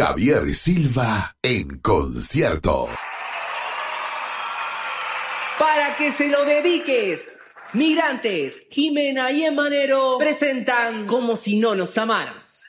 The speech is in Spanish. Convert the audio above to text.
Javier Silva en concierto. Para que se lo dediques. Migrantes, Jimena y Emanero presentan Como si no nos amáramos.